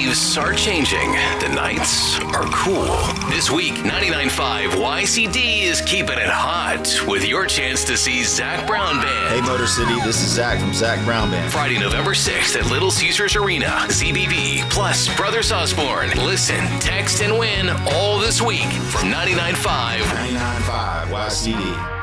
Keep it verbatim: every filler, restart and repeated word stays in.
leaves are changing. The nights are cool. This week, ninety-nine point five Y C D is keeping it hot with your chance to see Zac Brown Band. Hey Motor City, this is Zach from Zac Brown Band. Friday, November sixth at Little Caesars Arena. Z B V plus Brothers Osborne. Listen, text, and win all this week from ninety-nine point five. ninety-nine point five Y C D.